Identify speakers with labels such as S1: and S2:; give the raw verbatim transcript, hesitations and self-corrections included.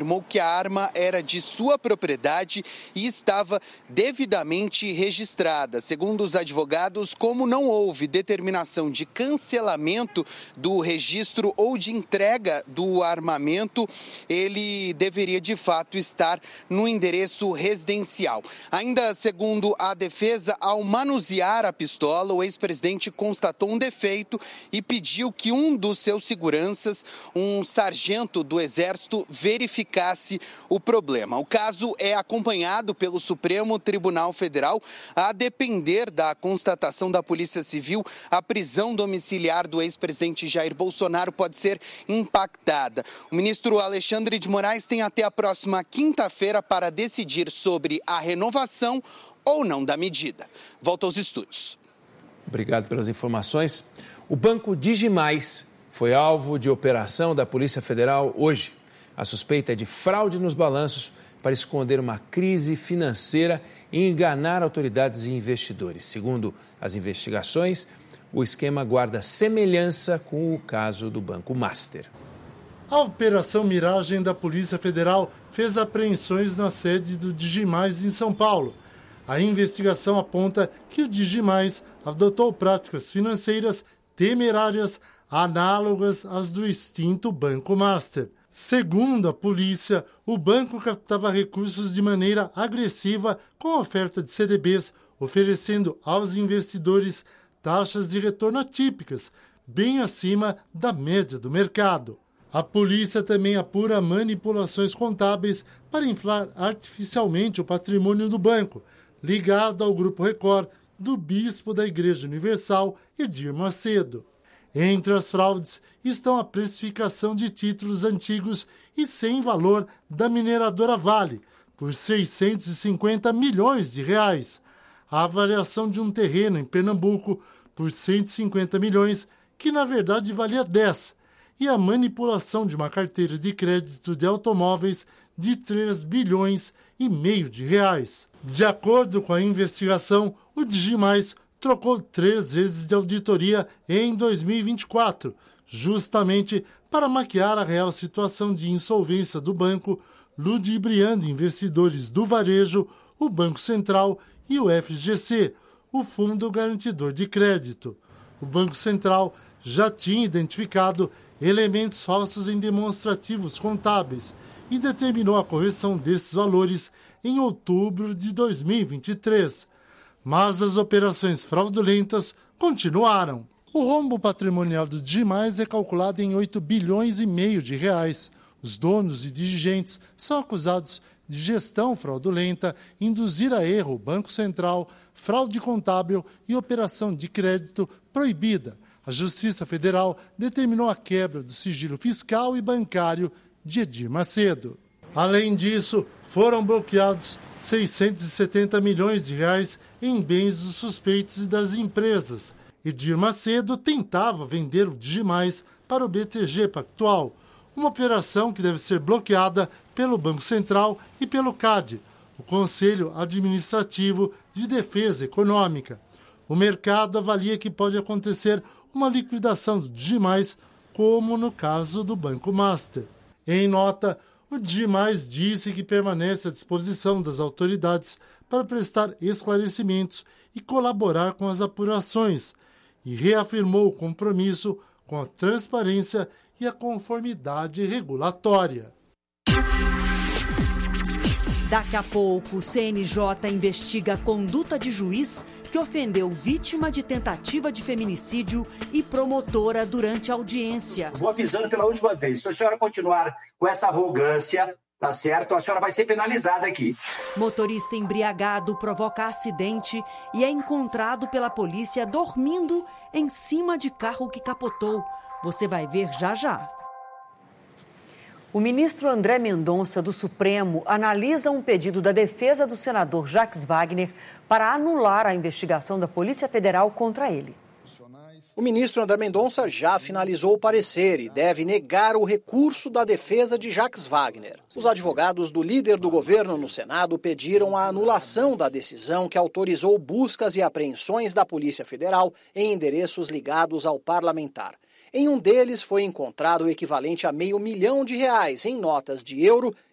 S1: afirmou que a arma era de sua propriedade e estava devidamente registrada. Segundo os advogados, como não houve determinação de cancelamento do registro ou de entrega do armamento, ele deveria de fato estar no endereço residencial. Ainda segundo a defesa, ao manusear a pistola, o ex-presidente constatou um defeito e pediu que um dos seus seguranças, um sargento do Exército, verificasse o problema. O caso é acompanhado pelo Supremo Tribunal Federal. A depender da constatação da Polícia Civil, a prisão domiciliar do ex-presidente Jair Bolsonaro pode ser impactada. O ministro Alexandre de Moraes tem até a próxima quinta-feira para decidir sobre a renovação ou não da medida. Volto aos estúdios.
S2: Obrigado pelas informações. O Banco Digimais foi alvo de operação da Polícia Federal hoje. A suspeita é de fraude nos balanços para esconder uma crise financeira e enganar autoridades e investidores. Segundo as investigações, o esquema guarda semelhança com o caso do Banco Master.
S3: A Operação Miragem da Polícia Federal fez apreensões na sede do Digimais em São Paulo. A investigação aponta que o Digimais adotou práticas financeiras temerárias análogas às do extinto Banco Master. Segundo a polícia, o banco captava recursos de maneira agressiva com a oferta de C D Bs, oferecendo aos investidores taxas de retorno atípicas, bem acima da média do mercado. A polícia também apura manipulações contábeis para inflar artificialmente o patrimônio do banco, ligado ao Grupo Record do bispo da Igreja Universal, Edir Macedo. Entre as fraudes estão a precificação de títulos antigos e sem valor da mineradora Vale, por seiscentos e cinquenta milhões de reais. A avaliação de um terreno em Pernambuco por cento e cinquenta milhões, que na verdade valia dez, e a manipulação de uma carteira de crédito de automóveis de três bilhões e meio de reais. De acordo com a investigação, o Digimais trocou três vezes de auditoria em dois mil e vinte e quatro, justamente para maquiar a real situação de insolvência do banco, ludibriando investidores do varejo, o Banco Central e o F G C, o Fundo Garantidor de Crédito. O Banco Central já tinha identificado elementos falsos em demonstrativos contábeis e determinou a correção desses valores em outubro de dois mil e vinte e três. Mas as operações fraudulentas continuaram. O rombo patrimonial do Digimais é calculado em oito bilhões e meio de reais. Os donos e dirigentes são acusados de gestão fraudulenta, induzir a erro o Banco Central, fraude contábil e operação de crédito proibida. A Justiça Federal determinou a quebra do sigilo fiscal e bancário de Edir Macedo. Além disso, foram bloqueados seiscentos e setenta milhões de reais em bens dos suspeitos e das empresas. Edir Macedo tentava vender o Digimais para o B T G Pactual, uma operação que deve ser bloqueada pelo Banco Central e pelo C A D, o Conselho Administrativo de Defesa Econômica. O mercado avalia que pode acontecer uma liquidação do Digimais, como no caso do Banco Master. Em nota, o Digimais disse que permanece à disposição das autoridades para prestar esclarecimentos e colaborar com as apurações, e reafirmou o compromisso com a transparência e a conformidade regulatória.
S4: Daqui a pouco, o C N J investiga a conduta de juiz que ofendeu vítima de tentativa de feminicídio e promotora durante a audiência.
S5: Vou avisando pela última vez, se a senhora continuar com essa arrogância, tá certo? A senhora vai ser penalizada aqui.
S4: Motorista embriagado provoca acidente e é encontrado pela polícia dormindo em cima de carro que capotou. Você vai ver já já. O ministro André Mendonça, do Supremo, analisa um pedido da defesa do senador Jacques Wagner para anular a investigação da Polícia Federal contra ele.
S6: O ministro André Mendonça já finalizou o parecer e deve negar o recurso da defesa de Jacques Wagner. Os advogados do líder do governo no Senado pediram a anulação da decisão que autorizou buscas e apreensões da Polícia Federal em endereços ligados ao parlamentar. Em um deles foi encontrado o equivalente a meio milhão de reais em notas de euro